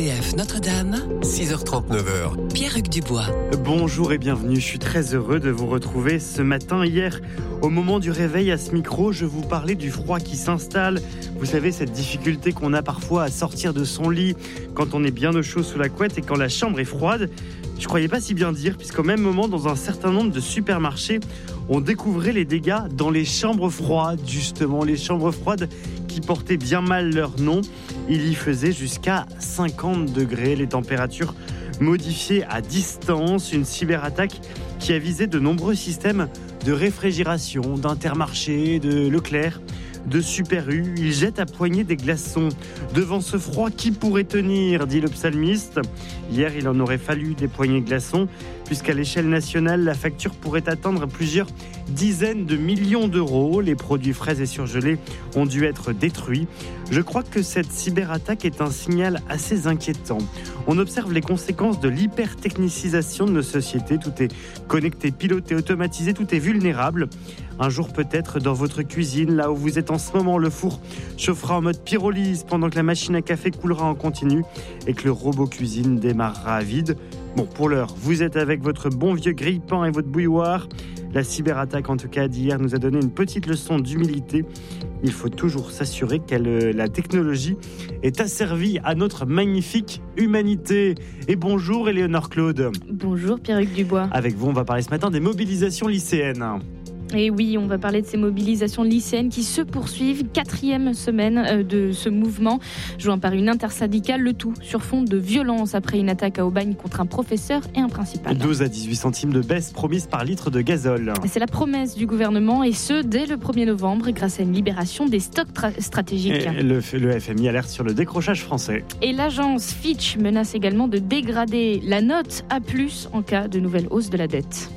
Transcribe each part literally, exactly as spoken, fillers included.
C F Notre-Dame, six heures trente-neuf. Pierre-Hugues Dubois. Bonjour et bienvenue, je suis très heureux de vous retrouver ce matin. Hier, au moment du réveil à ce micro, je vous parlais du froid qui s'installe. Vous savez, cette difficulté qu'on a parfois à sortir de son lit quand on est bien au chaud sous la couette et quand la chambre est froide. Je croyais pas si bien dire, puisqu'au même moment, dans un certain nombre de supermarchés, on découvrait les dégâts dans les chambres froides, justement, les chambres froides qui portaient bien mal leur nom. Il y faisait jusqu'à cinquante degrés, les températures modifiées à distance, une cyberattaque qui a visé de nombreux systèmes de réfrigération, d'Intermarché, de Leclerc, de Super U. Il jette à poignée des glaçons. Devant ce froid, qui pourrait tenir, dit le psalmiste. Hier, il en aurait fallu des poignées de glaçons, puisqu'à l'échelle nationale, la facture pourrait atteindre plusieurs dizaines de millions d'euros. Les produits frais et surgelés ont dû être détruits. Je crois que cette cyberattaque est un signal assez inquiétant. On observe les conséquences de l'hypertechnicisation de nos sociétés. Tout est connecté, piloté, automatisé, tout est vulnérable. Un jour peut-être dans votre cuisine, là où vous êtes en ce moment, le four chauffera en mode pyrolyse pendant que la machine à café coulera en continu et que le robot cuisine démarrera à vide. Bon, pour l'heure, vous êtes avec votre bon vieux grille-pain et votre bouilloire. La cyberattaque, en tout cas d'hier, nous a donné une petite leçon d'humilité. Il faut toujours s'assurer que la technologie est asservie à notre magnifique humanité. Et bonjour Éléonore Claude. Bonjour Pierre-Hugues Dubois. Avec vous, on va parler ce matin des mobilisations lycéennes. Et oui, on va parler de ces mobilisations lycéennes qui se poursuivent. Quatrième semaine de ce mouvement, joint par une intersyndicale, le tout sur fond de violence après une attaque à Aubagne contre un professeur et un principal. douze à dix-huit centimes de baisse promise par litre de gazole. C'est la promesse du gouvernement et ce, dès le premier novembre, grâce à une libération des stocks tra- stratégiques. Et le, le F M I alerte sur le décrochage français. Et l'agence Fitch menace également de dégrader la note A plus, en cas de nouvelle hausse de la dette.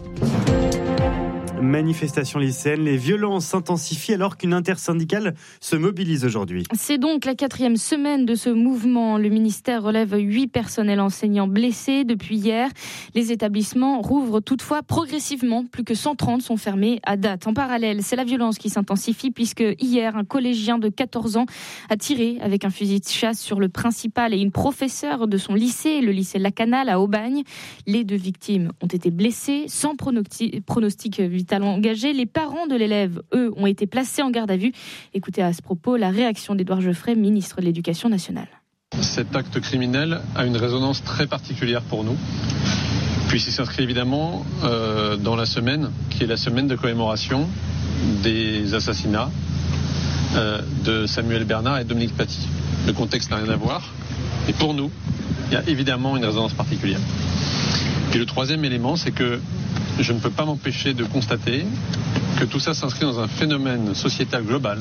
Manifestation lycéenne, les violences s'intensifient alors qu'une intersyndicale se mobilise aujourd'hui. C'est donc la quatrième semaine de ce mouvement. Le ministère relève huit personnels enseignants blessés depuis hier. Les établissements rouvrent toutefois progressivement. Plus que cent trente sont fermés à date. En parallèle, c'est la violence qui s'intensifie puisque hier, un collégien de quatorze ans a tiré avec un fusil de chasse sur le principal et une professeure de son lycée, le lycée Lacanal à Aubagne. Les deux victimes ont été blessées sans pronostic vital engagé. Les parents de l'élève, eux, ont été placés en garde à vue. Écoutez à ce propos la réaction d'Édouard Geoffrey, ministre de l'Éducation nationale. Cet acte criminel a une résonance très particulière pour nous, puisqu'il s'inscrit évidemment euh, dans la semaine, qui est la semaine de commémoration des assassinats euh, de Samuel Bernard et Dominique Paty. Le contexte n'a rien à voir, et pour nous, il y a évidemment une résonance particulière. Et le troisième élément, c'est que je ne peux pas m'empêcher de constater que tout ça s'inscrit dans un phénomène sociétal global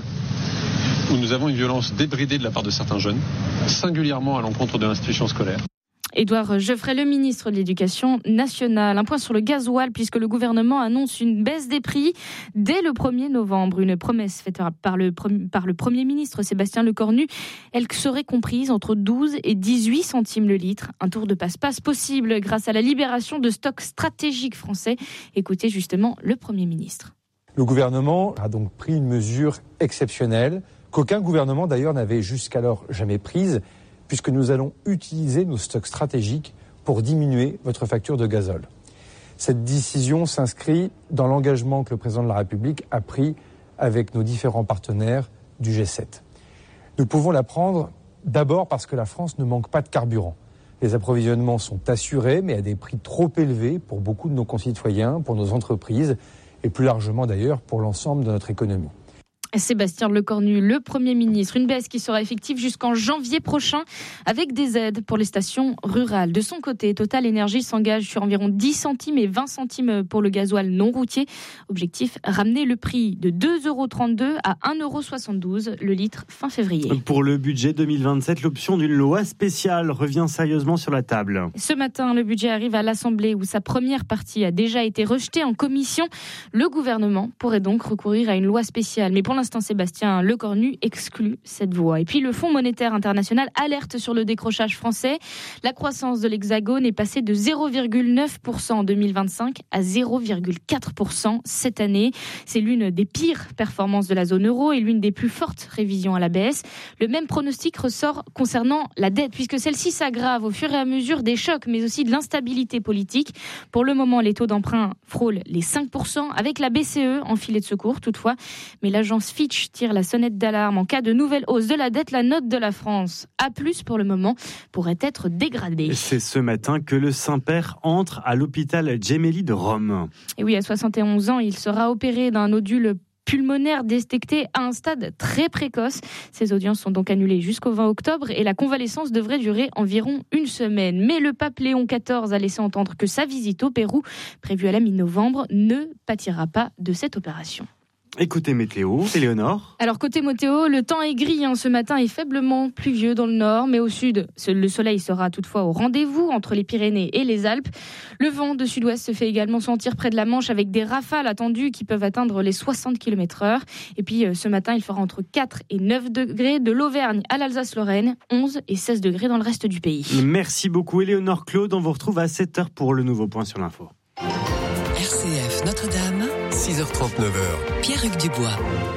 où nous avons une violence débridée de la part de certains jeunes, singulièrement à l'encontre de l'institution scolaire. Édouard Geoffrey, le ministre de l'Éducation nationale. Un point sur le gasoil, puisque le gouvernement annonce une baisse des prix dès le premier novembre. Une promesse faite par le, par le Premier ministre Sébastien Lecornu. Elle serait comprise entre douze et dix-huit centimes le litre. Un tour de passe-passe possible grâce à la libération de stocks stratégiques français. Écoutez justement le Premier ministre. Le gouvernement a donc pris une mesure exceptionnelle, qu'aucun gouvernement d'ailleurs n'avait jusqu'alors jamais prise, puisque nous allons utiliser nos stocks stratégiques pour diminuer votre facture de gazole. Cette décision s'inscrit dans l'engagement que le président de la République a pris avec nos différents partenaires du G sept. Nous pouvons la prendre d'abord parce que la France ne manque pas de carburant. Les approvisionnements sont assurés, mais à des prix trop élevés pour beaucoup de nos concitoyens, pour nos entreprises et plus largement d'ailleurs pour l'ensemble de notre économie. Sébastien Lecornu, le Premier ministre. Une baisse qui sera effective jusqu'en janvier prochain avec des aides pour les stations rurales. De son côté, Total Énergie s'engage sur environ dix centimes et vingt centimes pour le gasoil non routier. Objectif, ramener le prix de deux euros trente-deux à un euro soixante-douze le litre fin février. Pour le budget deux mille vingt-sept, l'option d'une loi spéciale revient sérieusement sur la table. Ce matin, le budget arrive à l'Assemblée où sa première partie a déjà été rejetée en commission. Le gouvernement pourrait donc recourir à une loi spéciale. Mais pour l'instant, l'instant, Sébastien Lecornu exclut cette voie. Et puis le Fonds monétaire international alerte sur le décrochage français. La croissance de l'Hexagone est passée de zéro virgule neuf pour cent en deux mille vingt-cinq à zéro virgule quatre pour cent cette année. C'est l'une des pires performances de la zone euro et l'une des plus fortes révisions à la baisse. Le même pronostic ressort concernant la dette, puisque celle-ci s'aggrave au fur et à mesure des chocs, mais aussi de l'instabilité politique. Pour le moment, les taux d'emprunt frôlent les cinq pour cent, avec la B C E en filet de secours toutefois. Mais l'agence Fitch tire la sonnette d'alarme. En cas de nouvelle hausse de la dette, la note de la France, A plus pour le moment, pourrait être dégradée. C'est ce matin que le Saint-Père entre à l'hôpital Gemelli de Rome. Et oui, à soixante et onze ans, il sera opéré d'un nodule pulmonaire détecté à un stade très précoce. Ces audiences sont donc annulées jusqu'au vingt octobre et la convalescence devrait durer environ une semaine. Mais le pape Léon quatorze a laissé entendre que sa visite au Pérou, prévue à la mi-novembre, ne pâtira pas de cette opération. Écoutez météo, Éléonore. Alors côté météo, le temps est gris hein, ce matin et faiblement pluvieux dans le nord, mais au sud, le soleil sera toutefois au rendez-vous entre les Pyrénées et les Alpes. Le vent de sud-ouest se fait également sentir près de la Manche avec des rafales attendues qui peuvent atteindre les soixante kilomètres heure. Et puis ce matin, il fera entre quatre et neuf degrés de l'Auvergne à l'Alsace-Lorraine, onze et seize degrés dans le reste du pays. Merci beaucoup Éléonore Claude, on vous retrouve à sept heures pour le nouveau point sur l'info. R C F Notre-Dame, six heures trente-neuf. Pierre-Hugues Dubois.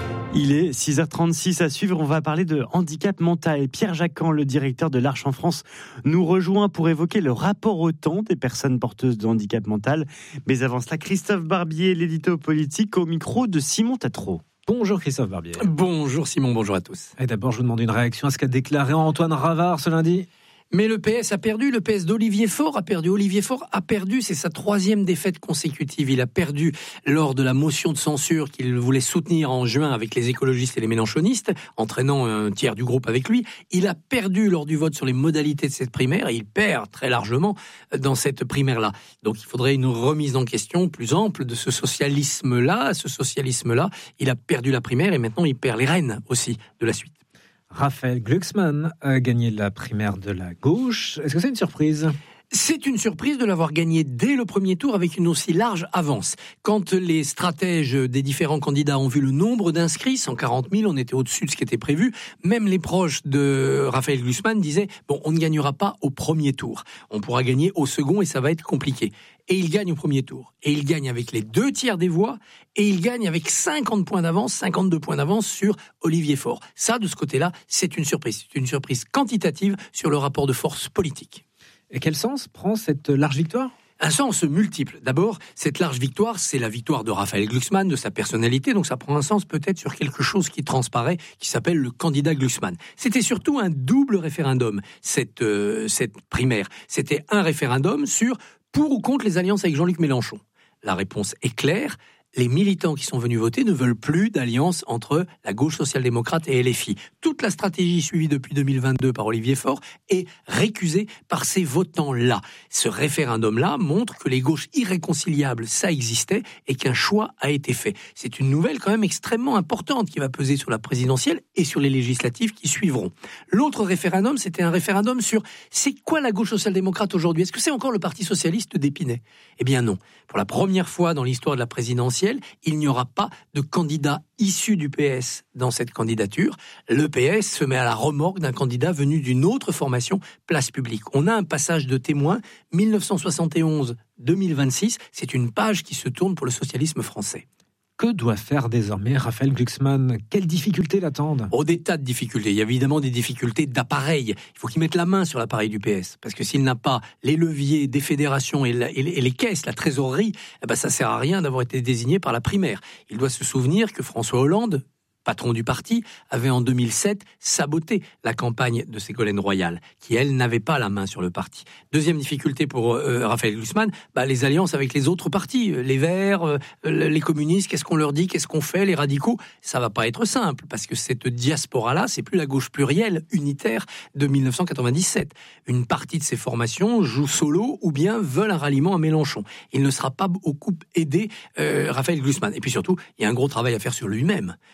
Il est six heures trente-six à suivre, on va parler de handicap mental. Pierre Jacquan, le directeur de l'Arche en France, nous rejoint pour évoquer le rapport au temps des personnes porteuses de handicap mental. Mais avant cela, Christophe Barbier, l'édito politique, au micro de Simon Tatro. Bonjour Christophe Barbier. Bonjour Simon, bonjour à tous. Et d'abord, je vous demande une réaction à ce qu'a déclaré Antoine Ravard ce lundi. Mais le P S a perdu, le P S d'Olivier Faure a perdu. Olivier Faure a perdu, c'est sa troisième défaite consécutive. Il a perdu lors de la motion de censure qu'il voulait soutenir en juin avec les écologistes et les mélenchonistes, entraînant un tiers du groupe avec lui. Il a perdu lors du vote sur les modalités de cette primaire et il perd très largement dans cette primaire-là. Donc il faudrait une remise en question plus ample de ce socialisme-là. Ce socialisme-là, il a perdu la primaire et maintenant il perd les rênes aussi de la suite. Raphaël Glucksmann a gagné la primaire de la gauche. Est-ce que c'est une surprise ? C'est une surprise de l'avoir gagné dès le premier tour avec une aussi large avance. Quand les stratèges des différents candidats ont vu le nombre d'inscrits, cent quarante mille, on était au-dessus de ce qui était prévu, même les proches de Raphaël Glucksmann disaient « bon, on ne gagnera pas au premier tour, on pourra gagner au second et ça va être compliqué ». Et il gagne au premier tour. Et il gagne avec les deux tiers des voix. Et il gagne avec cinquante points d'avance, cinquante-deux points d'avance sur Olivier Faure. Ça, de ce côté-là, c'est une surprise. C'est une surprise quantitative sur le rapport de force politique. Et quel sens prend cette large victoire ? Un sens multiple. D'abord, cette large victoire, c'est la victoire de Raphaël Glucksmann, de sa personnalité, donc ça prend un sens peut-être sur quelque chose qui transparaît, qui s'appelle le candidat Glucksmann. C'était surtout un double référendum, cette, euh, cette primaire. C'était un référendum sur pour ou contre les alliances avec Jean-Luc Mélenchon. La réponse est claire. Les militants qui sont venus voter ne veulent plus d'alliance entre la gauche social-démocrate et L F I. Toute la stratégie suivie depuis deux mille vingt-deux par Olivier Faure est récusée par ces votants-là. Ce référendum-là montre que les gauches irréconciliables, ça existait et qu'un choix a été fait. C'est une nouvelle quand même extrêmement importante qui va peser sur la présidentielle et sur les législatives qui suivront. L'autre référendum, c'était un référendum sur c'est quoi la gauche social-démocrate aujourd'hui ? Est-ce que c'est encore le Parti socialiste d'Épinay ? Eh bien non. Pour la première fois dans l'histoire de la présidentielle, il n'y aura pas de candidat issu du P S dans cette candidature. Le P S se met à la remorque d'un candidat venu d'une autre formation, Place Publique. On a un passage de témoin, dix-neuf cent soixante et onze à deux mille vingt-six. C'est une page qui se tourne pour le socialisme français. Que doit faire désormais Raphaël Glucksmann ? Quelles difficultés l'attendent ? Oh, des tas de difficultés. Il y a évidemment des difficultés d'appareil. Il faut qu'il mette la main sur l'appareil du P S. Parce que s'il n'a pas les leviers des fédérations et, la, et, les, et les caisses, la trésorerie, eh ben ça sert à rien d'avoir été désigné par la primaire. Il doit se souvenir que François Hollande, patron du parti, avait en deux mille sept saboté la campagne de Ségolène Royal, qui, elle, n'avait pas la main sur le parti. Deuxième difficulté pour euh, Raphaël Glucksmann, bah, les alliances avec les autres partis, les Verts, euh, les communistes, qu'est-ce qu'on leur dit, qu'est-ce qu'on fait, les radicaux, ça va pas être simple, parce que cette diaspora-là, c'est plus la gauche plurielle, unitaire de dix-neuf cent quatre-vingt-dix-sept. Une partie de ces formations joue solo ou bien veulent un ralliement à Mélenchon. Il ne sera pas beaucoup aidé, euh, Raphaël Glucksmann. Et puis surtout, il y a un gros travail à faire sur lui-même, avoir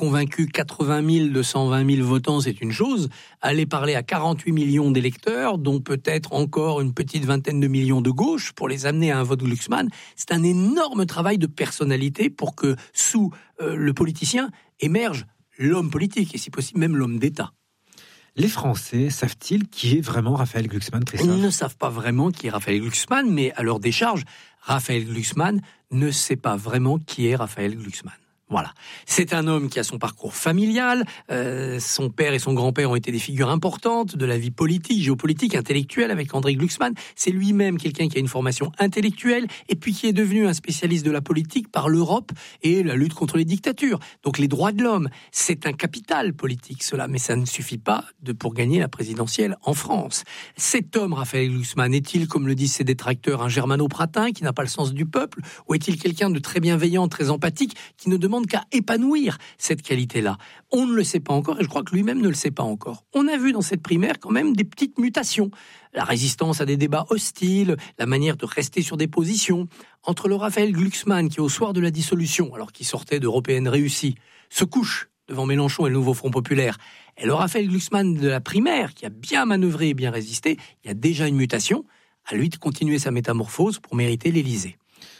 convaincu quatre-vingt mille de cent vingt mille votants, c'est une chose. Aller parler à quarante-huit millions d'électeurs, dont peut-être encore une petite vingtaine de millions de gauche, pour les amener à un vote Glucksmann, c'est un énorme travail de personnalité pour que sous euh, le politicien émerge l'homme politique, et si possible même l'homme d'État. Les Français savent-ils qui est vraiment Raphaël Glucksmann, Christophe ? Ils ne savent pas vraiment qui est Raphaël Glucksmann, mais à leur décharge, Raphaël Glucksmann ne sait pas vraiment qui est Raphaël Glucksmann. Voilà. C'est un homme qui a son parcours familial. Euh, son père et son grand-père ont été des figures importantes de la vie politique, géopolitique, intellectuelle avec André Glucksmann. C'est lui-même quelqu'un qui a une formation intellectuelle et puis qui est devenu un spécialiste de la politique par l'Europe et la lutte contre les dictatures. Donc les droits de l'homme, c'est un capital politique cela, mais ça ne suffit pas de, pour gagner la présidentielle en France. Cet homme, Raphaël Glucksmann, est-il, comme le disent ses détracteurs, un germano-pratin qui n'a pas le sens du peuple, ou est-il quelqu'un de très bienveillant, très empathique, qui ne demande qu'à épanouir cette qualité-là? On ne le sait pas encore, et je crois que lui-même ne le sait pas encore. On a vu dans cette primaire quand même des petites mutations. La résistance à des débats hostiles, la manière de rester sur des positions. Entre le Raphaël Glucksmann, qui au soir de la dissolution, alors qu'il sortait d'Européenne réussie, se couche devant Mélenchon et le Nouveau Front Populaire, et le Raphaël Glucksmann de la primaire, qui a bien manœuvré et bien résisté, il y a déjà une mutation. À lui de continuer sa métamorphose pour mériter l'Élysée.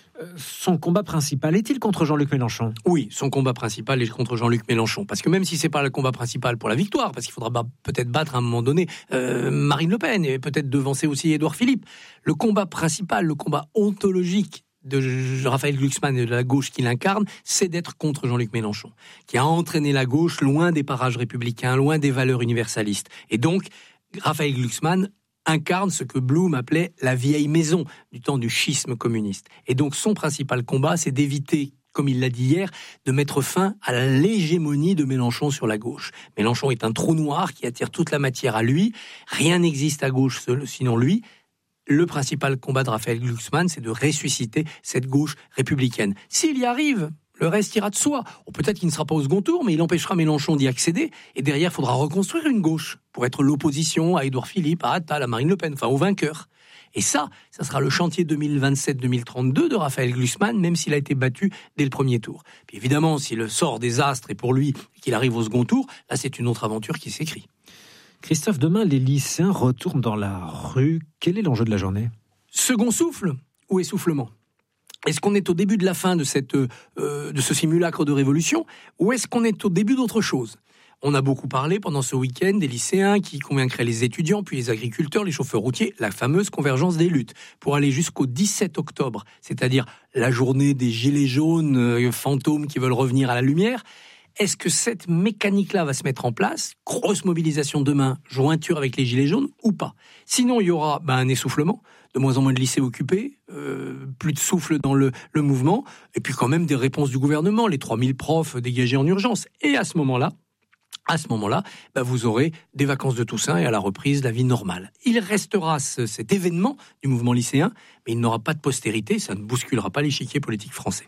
Son combat principal est-il contre Jean-Luc Mélenchon ? Oui, son combat principal est contre Jean-Luc Mélenchon. Parce que même si c'est pas le combat principal pour la victoire, parce qu'il faudra bah, peut-être battre à un moment donné euh, Marine Le Pen et peut-être devancer aussi Édouard Philippe, le combat principal, le combat ontologique de Raphaël Glucksmann et de la gauche qu'il incarne, c'est d'être contre Jean-Luc Mélenchon, qui a entraîné la gauche loin des parages républicains, loin des valeurs universalistes. Et donc, Raphaël Glucksmann incarne ce que Blum appelait la vieille maison du temps du schisme communiste. Et donc son principal combat, c'est d'éviter, comme il l'a dit hier, de mettre fin à l'hégémonie de Mélenchon sur la gauche. Mélenchon est un trou noir qui attire toute la matière à lui. Rien n'existe à gauche sinon lui. Le principal combat de Raphaël Glucksmann, c'est de ressusciter cette gauche républicaine. S'il y arrive, le reste ira de soi. Ou peut-être qu'il ne sera pas au second tour, mais il empêchera Mélenchon d'y accéder. Et derrière, il faudra reconstruire une gauche pour être l'opposition à Édouard Philippe, à Attal, à Marine Le Pen, enfin au vainqueur. Et ça, ça sera le chantier deux mille vingt-sept deux mille trente-deux de Raphaël Glucksmann, même s'il a été battu dès le premier tour. Puis évidemment, si le sort des astres est pour lui et qu'il arrive au second tour, là c'est une autre aventure qui s'écrit. Christophe, demain, les lycéens retournent dans la rue. Quel est l'enjeu de la journée ? Second souffle ou essoufflement ? Est-ce qu'on est au début de la fin de, cette, euh, de ce simulacre de révolution, ou est-ce qu'on est au début d'autre chose ? On a beaucoup parlé pendant ce week-end des lycéens qui convaincraient les étudiants, puis les agriculteurs, les chauffeurs routiers, la fameuse convergence des luttes, pour aller jusqu'au dix-sept octobre, c'est-à-dire la journée des gilets jaunes, euh, fantômes qui veulent revenir à la lumière. Est-ce que cette mécanique-là va se mettre en place ? Grosse mobilisation demain, jointure avec les gilets jaunes ou pas ? Sinon, il y aura ben, un essoufflement, de moins en moins de lycées occupés, euh, plus de souffle dans le, le mouvement, et puis quand même des réponses du gouvernement, les trois mille profs dégagés en urgence. Et à ce moment-là, à ce moment-là, ben, vous aurez des vacances de Toussaint et à la reprise la vie normale. Il restera ce, cet événement du mouvement lycéen, mais il n'aura pas de postérité, ça ne bousculera pas l'échiquier politique français.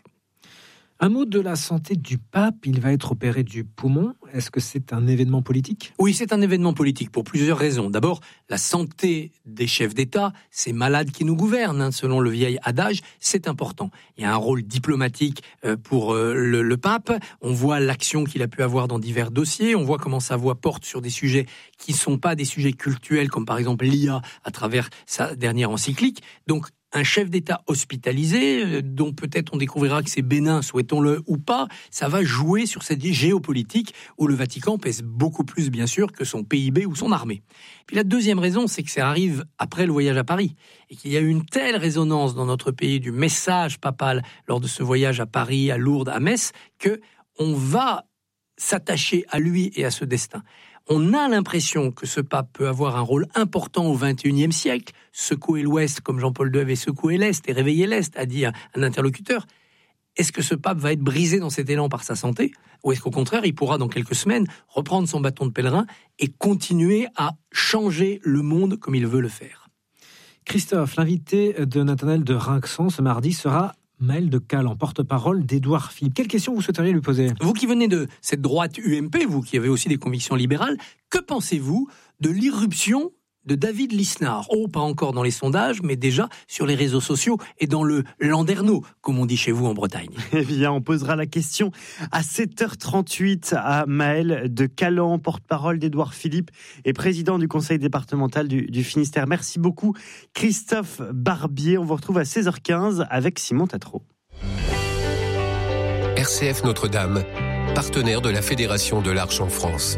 Un mot de la santé du pape, il va être opéré du poumon. Est-ce que c'est un événement politique ? Oui, c'est un événement politique pour plusieurs raisons. D'abord, la santé des chefs d'État, ces malades qui nous gouvernent, hein, selon le vieil adage, c'est important. Il y a un rôle diplomatique euh, pour euh, le, le pape. On voit l'action qu'il a pu avoir dans divers dossiers. On voit comment sa voix porte sur des sujets qui ne sont pas des sujets cultuels, comme par exemple l'I A à travers sa dernière encyclique. Donc, un chef d'État hospitalisé, dont peut-être on découvrira que c'est bénin, souhaitons-le ou pas, ça va jouer sur cette géopolitique où le Vatican pèse beaucoup plus, bien sûr, que son P I B ou son armée. Puis la deuxième raison, c'est que ça arrive après le voyage à Paris et qu'il y a eu une telle résonance dans notre pays du message papal lors de ce voyage à Paris, à Lourdes, à Metz, qu'on va s'attacher à lui et à ce destin. On a l'impression que ce pape peut avoir un rôle important au vingt et unième siècle, secouer l'Ouest comme Jean-Paul deux avait secoué l'Est et réveillé l'Est, a dit un, un interlocuteur. Est-ce que ce pape va être brisé dans cet élan par sa santé ? Ou est-ce qu'au contraire, il pourra dans quelques semaines reprendre son bâton de pèlerin et continuer à changer le monde comme il veut le faire ? Christophe, l'invité de Nathanaël de Rinxan ce mardi sera Maël de Calle, porte-parole d'Édouard Philippe. Quelle question vous souhaiteriez lui poser ? Vous qui venez de cette droite U M P, vous qui avez aussi des convictions libérales, que pensez-vous de l'irruption de David Lisnard. Oh, pas encore dans les sondages, mais déjà sur les réseaux sociaux et dans le landerneau, comme on dit chez vous en Bretagne. Eh bien, on posera la question à sept heures trente-huit à Maël de Calan, porte-parole d'Édouard Philippe et président du conseil départemental du, du Finistère. Merci beaucoup, Christophe Barbier. On vous retrouve à seize heures quinze avec Simon Tatro. R C F Notre-Dame, partenaire de la Fédération de l'Arche en France.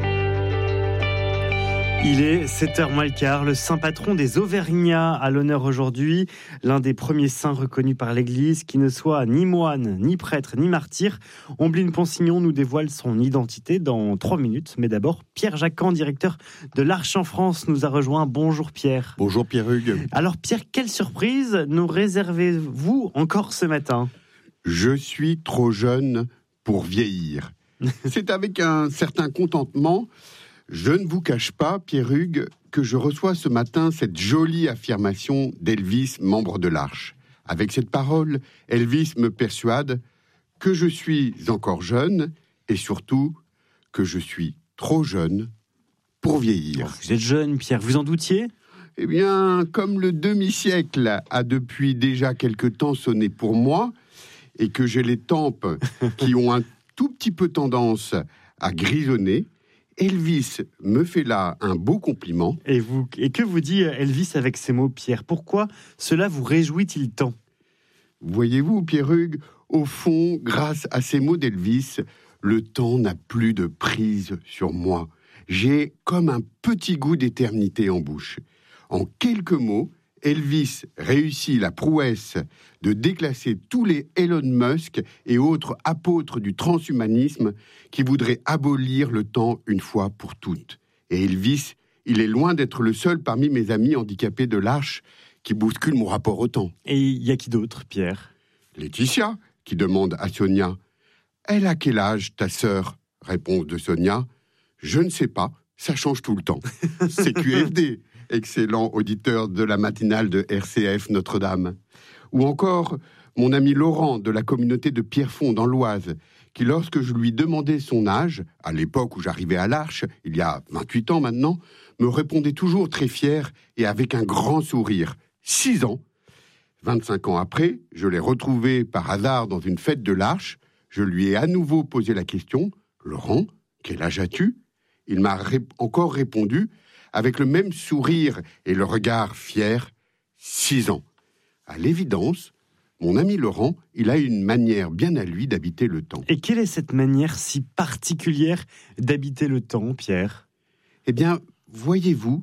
Il est sept heures moins le quart, le saint patron des Auvergnats à l'honneur aujourd'hui, l'un des premiers saints reconnus par l'Église, qui ne soit ni moine, ni prêtre, ni martyr. Ombline Ponsignon nous dévoile son identité dans trois minutes, mais d'abord, Pierre Jacquan, directeur de l'Arche en France, nous a rejoint. Bonjour Pierre. Bonjour Pierre-Hugues. Alors Pierre, quelle surprise nous réservez-vous encore ce matin ? Je suis trop jeune pour vieillir. C'est avec un certain contentement. Je ne vous cache pas, Pierre-Hugues, que je reçois ce matin cette jolie affirmation d'Elvis, membre de l'Arche. Avec cette parole, Elvis me persuade que je suis encore jeune et surtout que je suis trop jeune pour vieillir. Vous êtes jeune, Pierre, vous en doutiez ? Eh bien, comme le demi-siècle a depuis déjà quelque temps sonné pour moi et que j'ai les tempes qui ont un tout petit peu tendance à grisonner, Elvis me fait là un beau compliment. Et, vous, et que vous dit Elvis avec ces mots, Pierre ? Pourquoi cela vous réjouit-il tant ? Voyez-vous, Pierre-Hugues, au fond, grâce à ces mots d'Elvis, le temps n'a plus de prise sur moi. J'ai comme un petit goût d'éternité en bouche. En quelques mots, Elvis réussit la prouesse de déclasser tous les Elon Musk et autres apôtres du transhumanisme qui voudraient abolir le temps une fois pour toutes. Et Elvis, il est loin d'être le seul parmi mes amis handicapés de l'Arche qui bouscule mon rapport au temps. Et il y a qui d'autre, Pierre ? Laetitia, qui demande à Sonia. « Elle a quel âge, ta sœur ?» Réponse de Sonia. « Je ne sais pas, ça change tout le temps. » C'est Q F D. Excellent auditeur de la matinale de R C F Notre-Dame. Ou encore mon ami Laurent de la communauté de Pierrefonds dans l'Oise, qui lorsque je lui demandais son âge, à l'époque où j'arrivais à l'Arche, il y a vingt-huit ans maintenant, me répondait toujours très fier et avec un grand sourire. Six ans. vingt-cinq ans après, je l'ai retrouvé par hasard dans une fête de l'Arche. Je lui ai à nouveau posé la question. « Laurent, quel âge as-tu » Il m'a ré- encore répondu avec le même sourire et le regard fier, six ans. À l'évidence, mon ami Laurent, il a une manière bien à lui d'habiter le temps. Et quelle est cette manière si particulière d'habiter le temps, Pierre ? Eh bien, voyez-vous,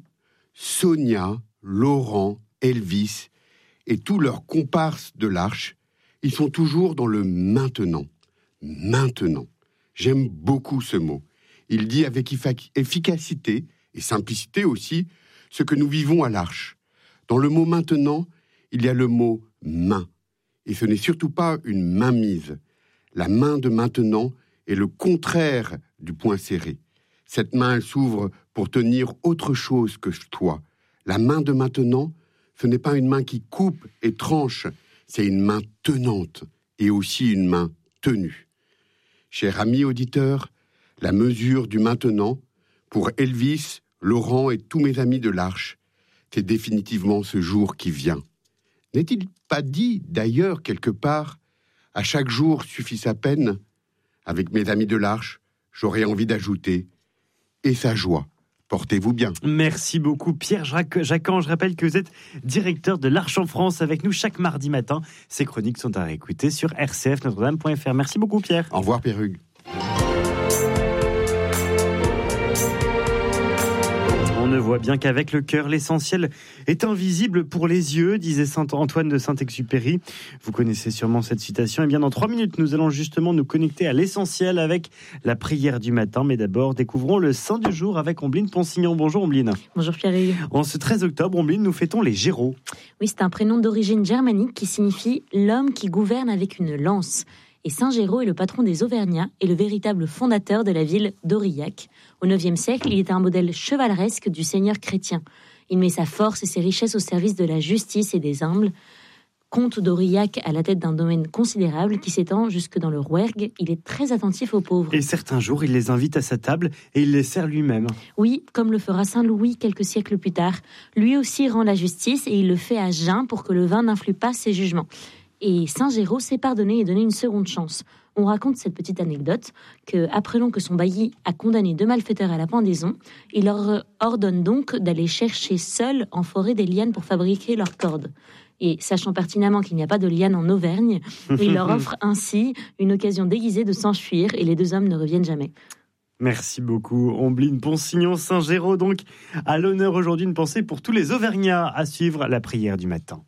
Sonia, Laurent, Elvis et tous leurs comparses de l'Arche, ils sont toujours dans le maintenant. Maintenant. J'aime beaucoup ce mot. Il dit avec efficacité et simplicité aussi, ce que nous vivons à l'Arche. Dans le mot « maintenant », il y a le mot « main ». Et ce n'est surtout pas une mainmise. La main de maintenant est le contraire du poing serré. Cette main, elle s'ouvre pour tenir autre chose que toi. La main de maintenant, ce n'est pas une main qui coupe et tranche, c'est une main tenante et aussi une main tenue. Chers amis auditeurs, la mesure du maintenant, pour Elvis, Laurent et tous mes amis de l'Arche, c'est définitivement ce jour qui vient. N'est-il pas dit, d'ailleurs, quelque part, à chaque jour suffit sa peine ? Avec mes amis de l'Arche, j'aurais envie d'ajouter « et sa joie ». Portez-vous bien. Merci beaucoup Pierre Jacquan. Je rappelle que vous êtes directeur de l'Arche en France avec nous chaque mardi matin. Ces chroniques sont à réécouter sur r c f notre dame point f r. Merci beaucoup Pierre. Au revoir Pierre-Hugues. On ne voit bien qu'avec le cœur, l'essentiel est invisible pour les yeux, disait saint Antoine de Saint-Exupéry. Vous connaissez sûrement cette citation. Et bien dans trois minutes, nous allons justement nous connecter à l'essentiel avec la prière du matin. Mais d'abord, découvrons le saint du jour avec Ombline Ponsignon. Bonjour Ombline. Bonjour Pierre-Hugues. En ce treize octobre, Ombline, nous fêtons les Géraud. Oui, c'est un prénom d'origine germanique qui signifie « l'homme qui gouverne avec une lance ». Et Saint Géraud est le patron des Auvergnats et le véritable fondateur de la ville d'Aurillac. Au neuvième siècle, il est un modèle chevaleresque du seigneur chrétien. Il met sa force et ses richesses au service de la justice et des humbles. comte d'Aurillac à la tête d'un domaine considérable qui s'étend jusque dans le Rouergue. Il est très attentif aux pauvres. Et certains jours, il les invite à sa table et il les sert lui-même. Oui, comme le fera Saint Louis quelques siècles plus tard. Lui aussi rend la justice et il le fait à jeun pour que le vin n'influe pas ses jugements. Et Saint Géraud sait pardonner et donner une seconde chance. On raconte cette petite anecdote que, apprenant que son bailli a condamné deux malfaiteurs à la pendaison, il leur ordonne donc d'aller chercher seuls en forêt des lianes pour fabriquer leurs cordes. Et sachant pertinemment qu'il n'y a pas de lianes en Auvergne, il leur offre ainsi une occasion déguisée de s'enfuir et les deux hommes ne reviennent jamais. Merci beaucoup, Ombline Ponsignon. Saint Géraud, donc, à l'honneur aujourd'hui, une pensée pour tous les Auvergnats à suivre la prière du matin.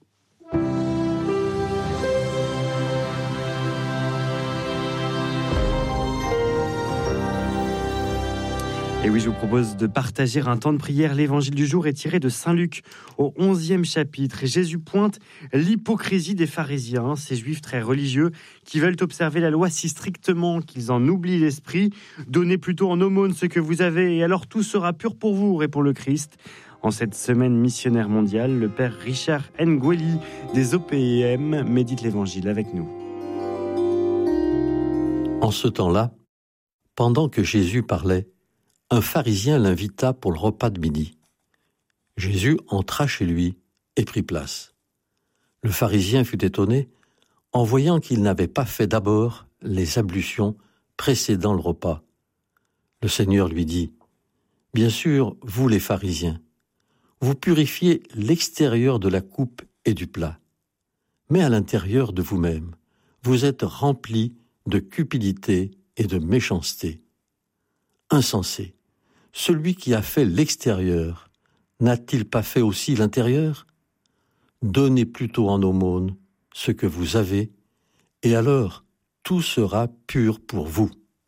Et oui, je vous propose de partager un temps de prière. L'évangile du jour est tiré de Saint Luc au onzième chapitre. Et Jésus pointe l'hypocrisie des pharisiens, ces juifs très religieux qui veulent observer la loi si strictement qu'ils en oublient l'esprit. Donnez plutôt en aumône ce que vous avez et alors tout sera pur pour vous, répond le Christ. En cette semaine missionnaire mondiale, le père Richard Ngueli des O P E M médite l'évangile avec nous. En ce temps-là, pendant que Jésus parlait, un pharisien l'invita pour le repas de midi. Jésus entra chez lui et prit place. Le pharisien fut étonné en voyant qu'il n'avait pas fait d'abord les ablutions précédant le repas. Le Seigneur lui dit : « Bien sûr, vous les pharisiens, vous purifiez l'extérieur de la coupe et du plat, mais à l'intérieur de vous-même, vous êtes remplis de cupidité et de méchanceté. Insensé, celui qui a fait l'extérieur, n'a-t-il pas fait aussi l'intérieur ? Donnez plutôt en aumône ce que vous avez, et alors tout sera pur pour vous. »